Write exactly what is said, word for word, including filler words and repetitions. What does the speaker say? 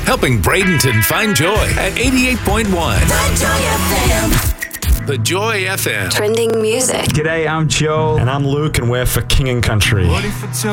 helping Bradenton find joy at eighty-eight point one. The Joy F M. The Joy F M. Trending music. G'day, I'm Joe. And I'm Luke, and we're for King and Country.